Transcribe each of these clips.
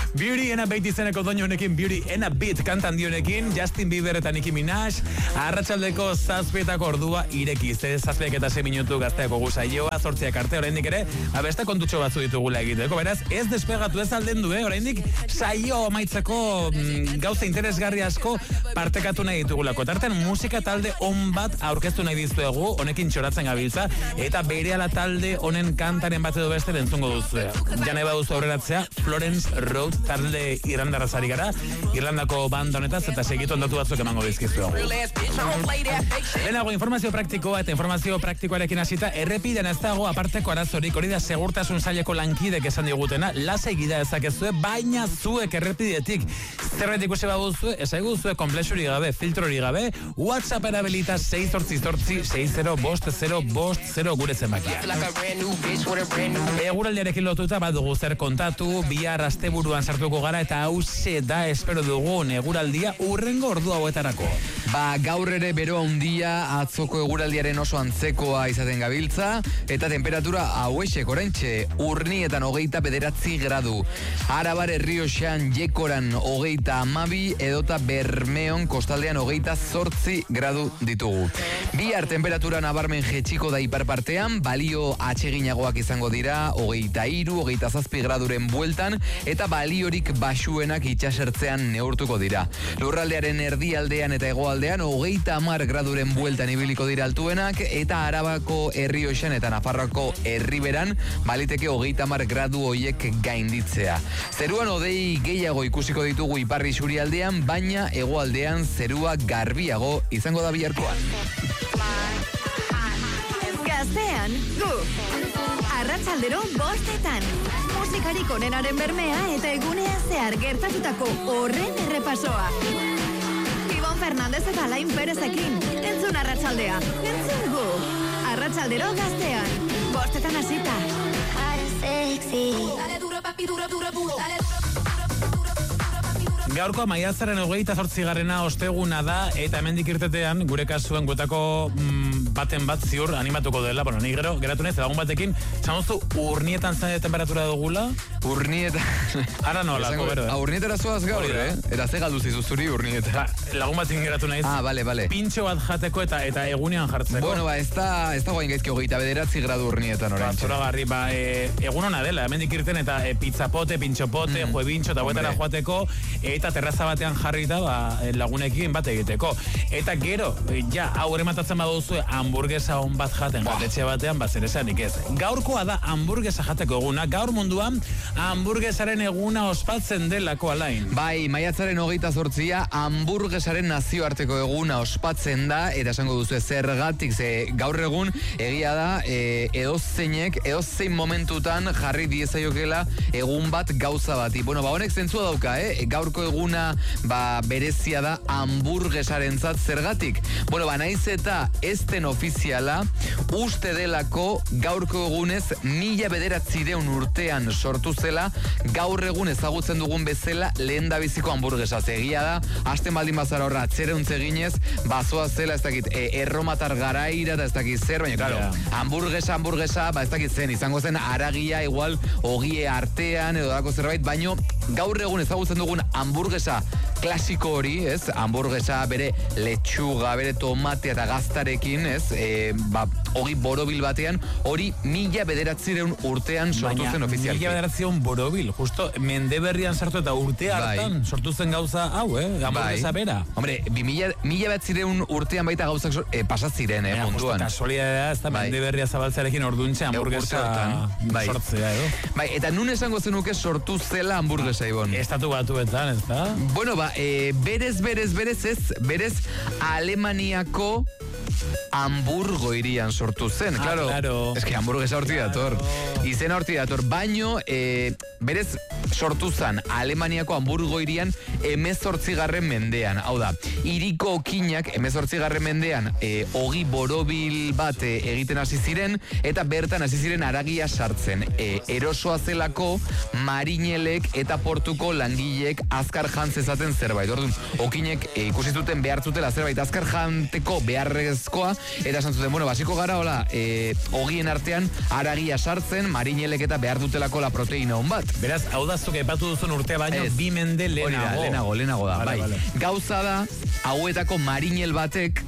Beauty and a Beat izeneko doinu honekin, Beauty and a Beat kantan dionekin, Justin Bieber eta Nicki Minaj, arratsaldeko 7etako ordua ireki. Zazpiak eta 6 minutu gazteako gusaioa, 8 arte, oraindik ere, beste kontutxo batzu ditugula egiteko. Beraz, ez despegatu ez aldendu, oraindik saio amaitzeko gauza interesgarri asko partekatu nahi ditugulako. Tarten musika talde on bat aurkeztu nahi dizuegu, honekin txoratzen gabiltza, eta berehala talde honen kantaren bat edo beste entzungo duzu. Jane baduzu aurreratzea, Florence Road talde irlandarraz ari gara, Irlandako banda honetaz, eta segitu ondatu batzuk emango dizkizu. Lehenago informazio praktikoa eta informazio praktikoarekin hasita, errepidean ez dago aparteko arazorik, hori da segurtasun saileko lankidek esan digutena, lasai gida ezakezue, baina zuek errepidetik zerbait ikusi baduzue, ezaiguzue konplexuri gabe, filtrori gabe, WhatsApp erabilita 688-605050 gure zenbakia. Eguraldiarekin lotuta badugu zer kontatu, bihar asteburuan sartuko gara eta hause da espero dugun eguraldia urrengo ordu hauetarako. Gaur ere bero handia atzoko eguraldiaren oso antzekoa izaten gabiltza, eta temperatura hauexek oraintxe Urnietan 29 gradu. Arabar Errioxan Jekoran 32 edota Bermeon kostaldean 28 gradu ditugu. Bihar temperatura nabarmen jetxiko da iparpartean, balio atseginagoak izango dira 23, 27 graduren bueltan, eta baliorik basuenak itxasertzean neurtuko dira. Lurraldearen erdialdean eta hegoaldean 30 graduren bueltan ibiliko dira altuenak, eta Arabako Errioxan eta Nafarroako Erriberan baliteke 30 gradu hoiek gainditzea. Zeruan hodei gehiago ikusiko ditugu iparri surialdean, baina hegoaldean zerua garbiago izango da biharkoan. Gaztean, gu! Arratsaldero 5:00. Musikarik onenaren bermea eta egunean zehar gertatutako horren errepasoa. Ibon Fernandez eta Alain Perezekin, entzun arratsaldea, entzun gu! Arratsaldero Gaztean, 5:00 hasita. Gaurko maiatzaren 28 osteguna da, eta hemendik irtetean, gure kasuan guetako baten bat ziur animatuko dela. Bueno, ni gero, geratu nahiz, lagun batekin, zanoztu Urnietan zen temperatura dugula? Urnietan... Ara nolako, bero, Urnietara zoaz gaur, Era ze galdu zizuzuri Urnieta. Lagun batekin geratu nahiz. Bale. Pintxo bat jateko eta egunean jartzeko. Bueno, ez da guain gaizki 29 gradu Urnietan orain. Zoragarri, egun hona dela, hemendik irten eta pizzapote, pintxopote, juebintxo, eta huetara joateko, eta terraza batean jarrita lagunekin bat egiteko. Eta gero, hau ere matatzen baduzue hamburguesa on bat jaten jatetxe batean, zer esanik ez. Gaurkoa da hamburguesa jateko eguna, gaur munduan hamburguesaren eguna ospatzen delako, Alain. Bai, maiatzaren 28 hamburguesaren nazioarteko eguna ospatzen da, eta esango duzu zergatik, ze gaur egun egia da edozein momentutan jarri diezaiokela egun bat gauza bati. Bueno, honek zentzua dauka, gaurko eguna berezia da hamburguesarentzat zergatik. Bueno, naiz eta ez den ofiziala, uste delako gaurko egunez 1900 urtean sortu zela, gaur egun ezagutzen dugun bezala lehendabiziko hamburguesa. Egia da, hasten baldin bazara horra atzereuntze eginez, bazoa zela, ez dakit, erromatar garaira, eta ez dakit zer, baina, claro, hamburguesa, ez dakit zen, izango zen aragia, igual, ogie artean, edo dako zerbait, baino, gaur egun ezagutzen dugun hamburguesa klasiko hori, ez? Hamburguesa bere letxuga, bere tomatea eta gaztarekin, ez? Ogi borobil batean, hori 1900 urtean sortu zen ofizialki. 1900 borobil, justo Mendeberrian sartu eta urte hartan sortu zen gauza hau, hamburguesa bera. Hombre, 1900 urtean baita gauzak pasatziren, munduan. Kasualidadea, ez da Mendeberria zabaltzearekin orduntxe hamburguesa sortzea, edo? Bai, eta nun esango zenuke sortu zela hamburguesa, Ibon? Estatu batuetan, ez da? Bueno, berez Alemaniako Hamburgo irian sortu zen, claro. Es que hamburguesa horti dator. Izena horti dator, baino berez sortu zen Alemaniako Hamburgo irian 18. mendean. Hau da, hiriko okinak 18. mendean ogi borobil bat egiten hasi ziren, eta bertan hasi ziren aragia sartzen. Erosoa zelako marinelek eta portuko langilek azkar jantz ezaten zerbait. Orduan, okinek ikusi zuten behar zutela zerbait azkar janteko beharrezkoa, eta esan zuten, bueno, basiko gara, hola, ogien artean aragia sartzen, marinelek eta behar dutelako la proteína on bat. Beraz, hau da zuk epatu duzun urtea baino, 2 mende lehenago. Lehenago da, vale, bai. Vale. Gauza da, hauetako marinel batek,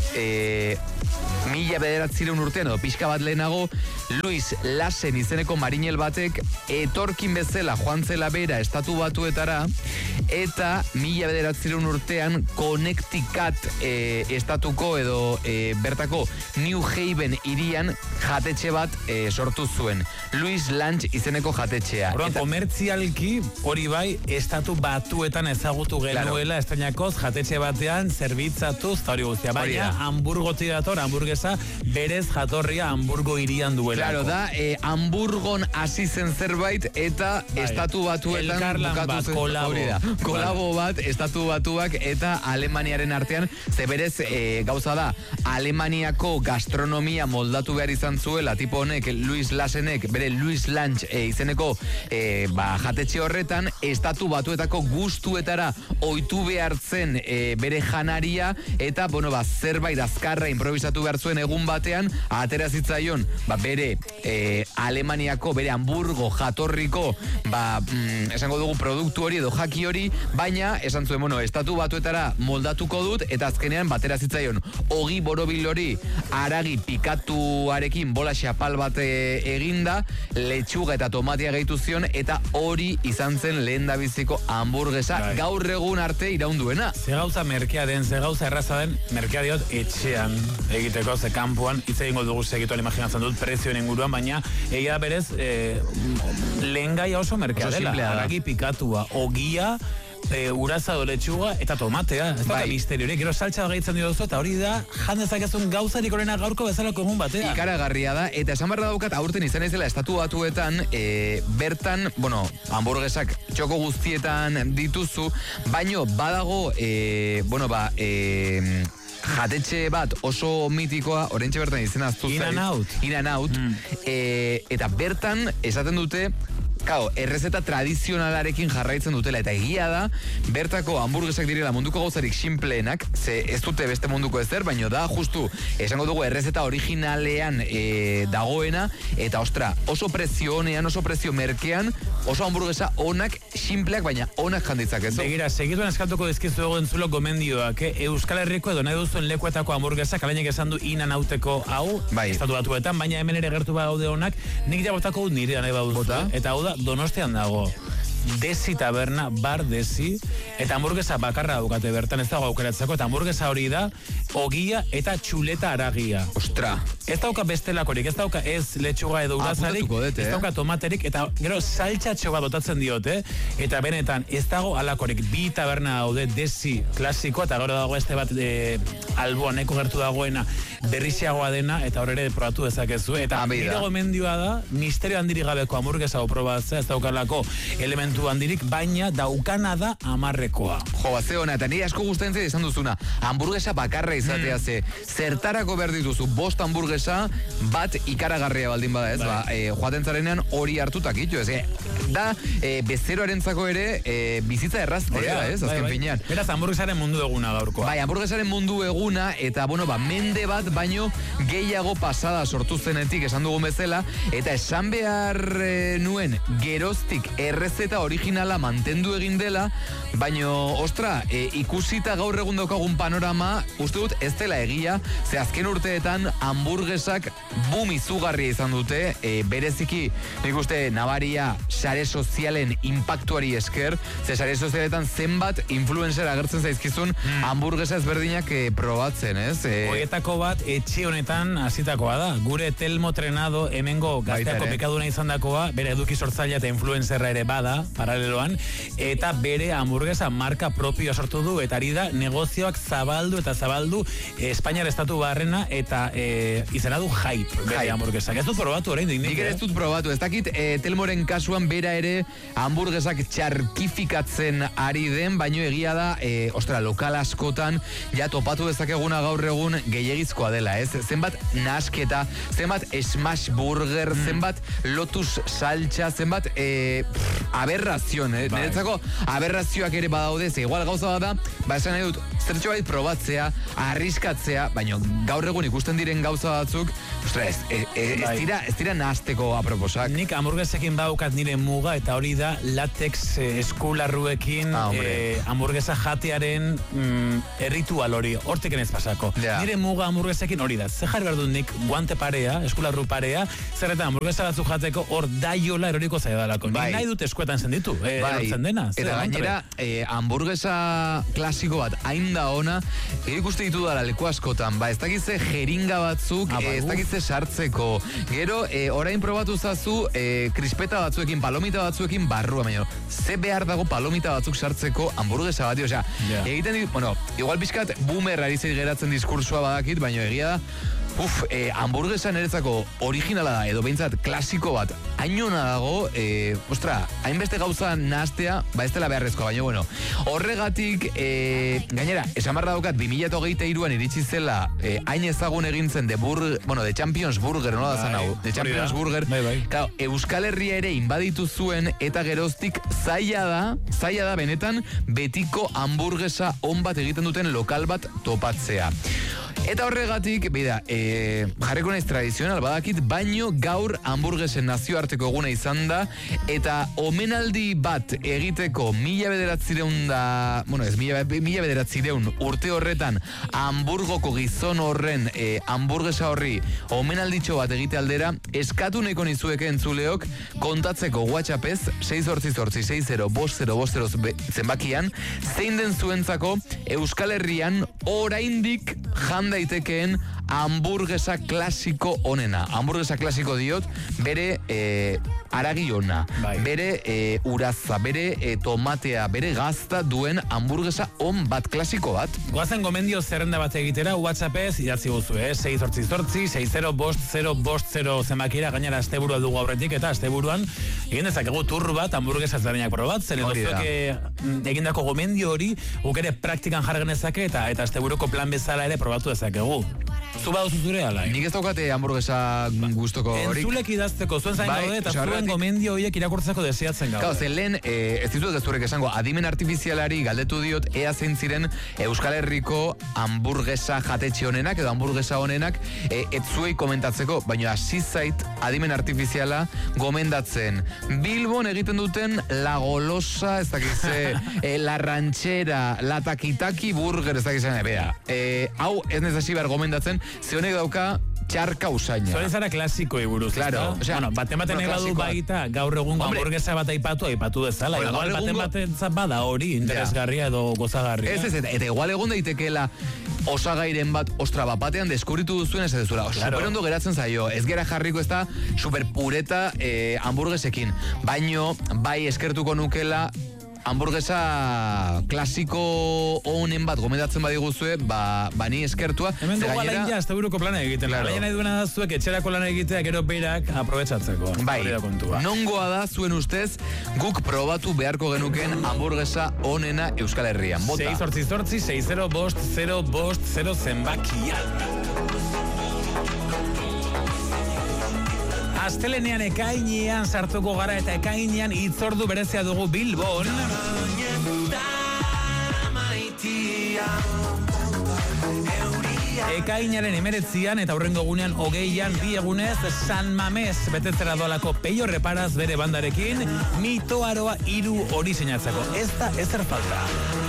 1900 urtean edo pixka bat lehenago, Luis Lassen izeneko marinel batek etorkin bezala joan zela bera estatu batuetara, eta 1900 urtean Connecticut estatuko edo bertako New Haven irian jatetxe bat sortu zuen. Luis Lange izeneko jatetxea. Orduan, komertzialki hori bai estatu batuetan ezagutu genuela estreinakoz jatetxe batean zerbitzatuz eta hori guztia. Baina Hamburgotik dator, hamburguesa berez jatorria Hamburgo irian duela. Claro, da, Hamburgon hasi zen zerbait eta estatu batuetan bukatu zen. Kolabo bat, estatu batuak eta Alemaniaren artean, ze berez gauza da, Alemaniako gastronomia moldatu behar izan zuela, tipo honek, Luis Lassenek, bere Luis Lange izeneko jatetxe horretan, estatu batuetako gustuetara ohitu behartzen bere janaria, eta, bueno, zerbait azkarra improvisatu behar zuen egun batean, atera zitzaion, bere Alemaniako, bere Hamburgo jatorriko, esango dugu produktu hori edo jaki hori, baina, esan zuen, bueno, estatu batuetara moldatuko dut, eta azkenean batera zitzaion, ogi borobil hori aragi pikatuarekin bola xapal bat eginda, letxuga eta tomatia gehitu zion, eta hori izan zen lehendabiziko hamburguesa gaur egun arte iraunduena. Ze gauza merkea den, ze gauza erraza den, merkea diot etxean egiteko, ze kanpoan, hitz egingo dugu segituan imaginatzen dut, prezioen inguruan, baina egia berez, lehengaia oso merkea dela, aragi pikatua, ogia, urazado letxuga eta tomatea, ez da misterio hori, gero saltsa gehitzen diozu, eta hori da, jandezakezun gauzarik horrena gaurko bezala komun batea. Ikaragarria da, eta esan barra daukat, aurten izan ez dela estatu batuetan, bertan, bueno, hamburguesak txoko guztietan dituzu, baino badago, jatetxe bat oso mitikoa, orentxe bertan izena aztu zait. In and Out. Eta bertan esaten dute, errezeta tradizionalarekin jarraitzen dutela, eta egia da, bertako hamburguesak direla munduko gauzarik simpleenak, ze ez dute beste munduko ezer, baino da, justu, esango dugu errezeta originalean dagoena, eta ostra, oso prezio honean, oso prezio merkean, oso hamburguesa onak, simpleak, baina onak janditzak ez. Begira, segituan eskatuko dizkizu egon zulo gomendioak, Euskal Herriko edo nahi duzuen lekuetako hamburguesak, alainek esan du In and Outeko hau, estatu batuetan, baina hemen ere gertu badaude onak, nik jabotako nire nahi baduzu, eta hau da, Donostian dago. Desi taberna, bar Desi, eta hamburguesa bakarra daukate bertan, ez dago aukeratzeko, eta hamburguesa hori da, ogia eta txuleta aragia. Ostra. Ez dauka bestelakorik, ez dauka ez letxuga edo urazarik, ez dauka tomaterik, eta gero saltxatxo bat botatzen diote, eta benetan ez dago alakorik, 2 taberna daude Desi klasiko, eta gero dago este bat alboan eko gertu dagoena berrixiagoa dena, eta horre probatu dezakezu, eta nire gomendioa da, misterio handirik gabeko hamburguesa probatzea, ez daukalako elementu handirik, baina daukana da 10rekoa. Jo, ze hona, eta nire asko gustatzen zait esan duzuna, hamburguesa bakarra izatea ze, zertarako behar dituzu 5 hamburguesa, bat ikaragarria baldin bada ez, joaten zarenean hori hartutak itu, ez, da, bezeroarentzako ere, bizitza erraztea, ez, azken finean. Beraz, hamburguesaren mundu eguna gaurkoa. Bai, hamburguesaren mundu eguna, eta, bueno, mende bat, baino gehiago pasada sortu zenetik, esan dugun bezala, eta esan behar nuen geroztik errezeta originala mantendu egin dela, baino, ostra, ikusita gaur egun daukagun panorama, uste dut ez dela egia, ze azken urteetan hamburguesak boom izugarria izan dute, bereziki, nik uste, nabaria sare sozialen impactuari esker, ze sare sozialetan zenbat influencer agertzen zaizkizun hamburguesa ezberdinak probatzen, ez? Hoietako bat, etxe honetan hasitakoa da. Gure Telmo Trenado, hemengo gazteako bekaduna izan dakoa, bere eduki sortzailea eta influencerra ere bada, paraleloan, eta bere hamburguesa marka propioa sortu du, eta ari da negozioak zabaldu eta zabaldu Espainiar estatu barrena, eta izena du Hype, bere hamburguesak. Ez dut probatu orain, nik ez dut probatu, ez dakit Telmoren kasuan bera ere hamburguesak txarkifikatzen ari den, baino egia da, lokal askotan, ja topatu dezakeguna gaur egun gehiagizkoa dela, ez? Zenbat nasketa, zenbat smash burger, zenbat lotus saltxa, zenbat aberrazioan, niretzako aberrazioak ere badaude, ze igual gauza bada, esan nahi dut, zertxo bait probatzea, arriskatzea, baina gaur egun ikusten diren gauza batzuk, ez dira nahasteko aproposak. Nik hamburguesekin baukat nire muga, eta hori da latex eskularruekin hamburguesa jatearen erritual hori, hortik enez pasako. Nire muga hamburguesekin hori da. Ze jarri behar dut nik guante parea, eskularru parea, zerretan hamburguesa batzuk jateko hor daiola eroriko zaidalako. Nik nahi dut eskuetan zenditu, erortzen dena. Eta gainera, hamburguesa klasiko bat, hain da ona, ikuste ditu dara leku askotan, ez dakitze jeringa batzuk, ez dakitze sartzeko. Gero, orain probatu zazu, krispeta batzuekin, palomita batzuekin barrua, baina, ze behar dago palomita batzuk sartzeko hamburguesa bat, osea, egiten dit, bueno, igual pixkat boomer ari zei geratzen diskursua badakit, baina egia da, hamburguesa niretzako originala da, edo behintzat klasiko bat, hainona dago, hainbeste gauza nahastea, ez dela beharrezkoa, baina, bueno, horregatik, gainera, esan barra daukat, 2023an iritsi zela, hain ezagun egintzen de Champions Burger, nola da zan hau? De Champions Burger, claro, Euskal Herria ere inbaditu zuen, eta geroztik zaila da benetan, betiko hamburguesa on bat egiten duten lokal bat topatzea. Eta horregatik, jarriko naiz tradizional badakit, baino gaur hamburguesen nazioarteko eguna izan da, eta omenaldi bat egiteko 1900 urte horretan Hamburgoko gizon horren hamburguesa horri omenalditxo bat egite aldera, eskatu nahiko nizueke entzuleok kontatzeko WhatsAppez 688-60-50-50 zenbakian, zein den zuentzako Euskal Herrian oraindik daitekeen hamburguesa klasiko onena. Hamburguesa klasiko diot, bere aragi ona, bere uraza, bere tomatea, bere gazta duen hamburguesa on bat, klasiko bat. Goazen gomendio zerrenda bat egitera, WhatsAppez idatzi guzu, 688-60-50-50 zenbakira, gainera asteburua dugu aurretik, eta asteburuan egin dezakegu tur bat hamburguesa ezberdinak probatzen, edo zuek egindako gomendio hori guk ere praktikan jarri genezake, eta asteburuko plan bezala ere probatu dezakegu. Zu baduzu zure ala? Nik ez daukate hamburguesa gustoko horik. Entzulek idazteko, zuen zain gaude, eta zuen gomendio horiek irakurtzeko deseatzen gaude. Zen lehen, ez dituet gezurek esango, adimen artifizialari galdetu diot ea zein ziren Euskal Herriko hamburguesa jatetxe honenak, edo hamburguesa honenak, ez zuei komentatzeko, baina hasi zait adimen artifiziala gomendatzen. Bilbon egiten duten La Golosa, ez dakize, La Ranchera, La Takitaki Burger, ez dakize, hau ez nezasi behar gomendatzen, ze honek dauka txarka usaina. Zore zara klasiko buruz. Claro. Baten egadu baita, gaur egun hamburguesa bat aipatu dezala. Igual baten bada hori, interesgarria edo gozagarria. Ez, eta igual egon daitekeela osagairen bat, batean deskubritu duzuen ez dezula. Super ondo geratzen zaio. Ez gera jarriko ez da super pureta hamburguesekin. Baino, bai eskertuko nukela hamburguesa klasiko honen bat gomendatzen badiguzue, ni eskertua. Hemen dugu alain ja, asteburuko plana egiten. Alain nahi duena da zuek etxerako lana egitea, gero berak aprobetsatzeko. Bai, nongoa da zuen ustez, guk probatu beharko genuken hamburguesa honena Euskal Herrian. Bota. 688-60-50-50 zenbakian. Astelenean ekainean sartuko gara, eta ekainean hitzordu berezia dugu Bilbon. Ekainaren 19 eta hurrengo egunean 20 bi egunez San Mamés betetzera doalako Peio Reparaz bere bandarekin, Mitoaroa 3 hori seinatzeko. Ez da ezer falta.